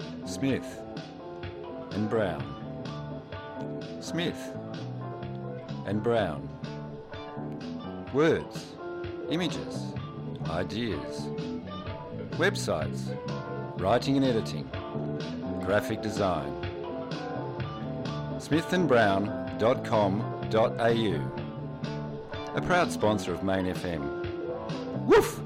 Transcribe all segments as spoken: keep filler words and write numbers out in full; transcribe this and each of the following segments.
Smith and Brown. Smith and Brown. Words, images, ideas. Websites, writing and editing, graphic design. smith and brown dot com dot a u. A proud sponsor of Main F M. Woof!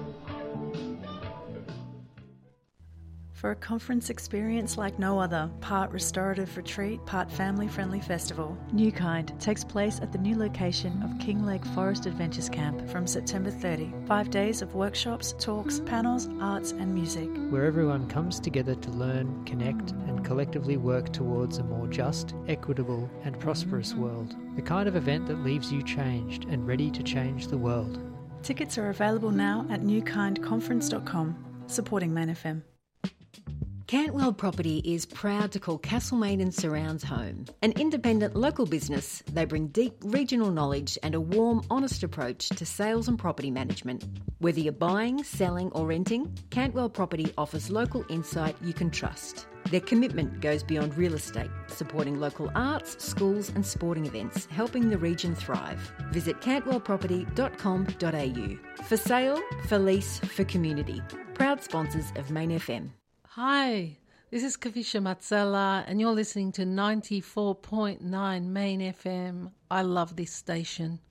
For a conference experience like no other, part restorative retreat, part family-friendly festival, New Kind takes place at the new location of King Lake Forest Adventures Camp from September thirtieth. Five days of workshops, talks, panels, arts and music. Where everyone comes together to learn, connect and collectively work towards a more just, equitable and prosperous world. The kind of event that leaves you changed and ready to change the world. Tickets are available now at new kind conference dot com, supporting Main F M. Cantwell Property is proud to call Castlemaine and Surrounds home. An independent local business, they bring deep regional knowledge and a warm, honest approach to sales and property management. Whether you're buying, selling or renting, Cantwell Property offers local insight you can trust. Their commitment goes beyond real estate, supporting local arts, schools and sporting events, helping the region thrive. Visit cantwell property dot com dot a u. For sale, for lease, for community. Proud sponsors of Main F M. Hi, this is Kavisha Matsela and you're listening to ninety-four point nine Main F M. I love this station.